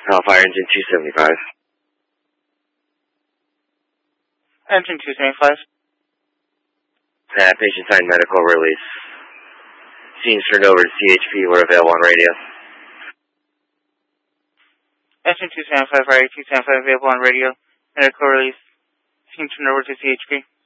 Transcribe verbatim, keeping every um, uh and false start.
Uh, fire engine two seventy-five. Engine two seventy-five. Uh, patient signed medical release. Scenes turned over to C H P. We're available on radio. Engine two seventy-five, radio two seventy-five available on radio. Medical release. Scenes turned over to C H P.